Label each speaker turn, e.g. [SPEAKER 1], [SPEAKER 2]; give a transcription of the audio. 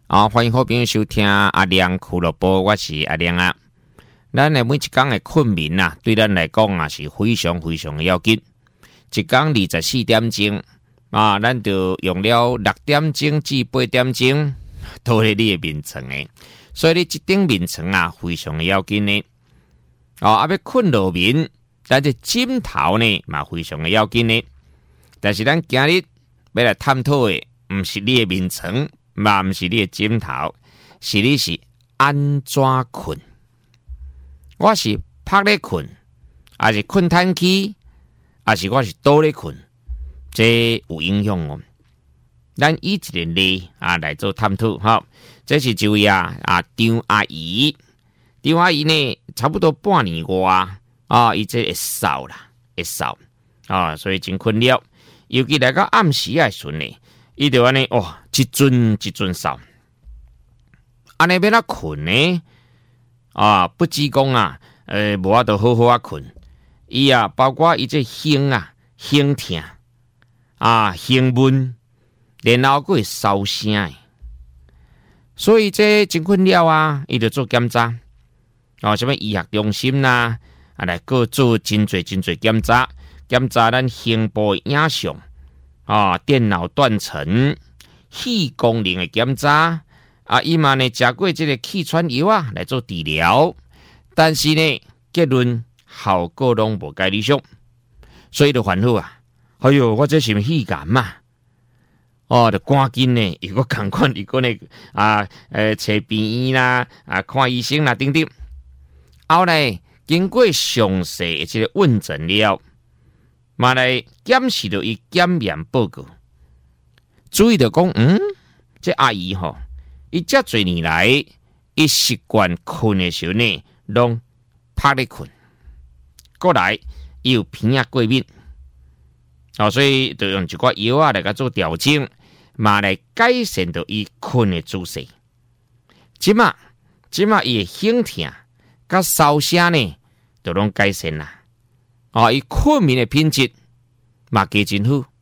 [SPEAKER 1] 欢迎好朋友收听阿亮俱乐部，我是阿亮啊。咱的每一天的困眠啊，对咱来讲啊是非常非常的要紧。一天24点钟啊，咱就用了6点钟至8点钟都在你的眠床的，所以你这顶眠床啊非常的要紧呢。要困落眠，咱这枕头呢嘛非常的要紧呢。但是咱今日要来探讨的，不是你的眠床，嘛不是你的枕头，是你是安怎困？我是趴咧困，还是困叹气，还是我是倒咧困？这有影响哦。咱以一个例来做探讨哈。这是一位张阿姨，张阿姨呢差不多半年外伊这会扫啦，会扫所以真困扰。尤其来到暗时的时阵呢，伊就安尼一阵扫，安尼要哪困呢？不只讲无法度好好困，伊包括伊这胸痛胸闷，然后佫会烧声的，所以这真困扰伊就做检查什么医学中心啦来佫做真侪检查，检查咱胸部的影像电脑断层、肺功能的检查伊嘛呢食过这个气喘药来做治疗，但是呢结论效果拢无介理想，所以就烦恼哎呦，我这是不是肺癌嘛？就赶紧呢，如果赶快，如果呢找病院啦看医生啦等等，后来经过详细的这个问诊了，嘛来检视到伊检验报告，注意到讲这阿姨伊这多年来，伊习惯困的时候呢，拢趴咧困。过来，伊有鼻过敏，所以就用一寡药来做调整，嘛来改善到伊困的姿势。即马伊的胸痛甲烧声呢，就拢改善啦。伊困眠的品质嘛加真好。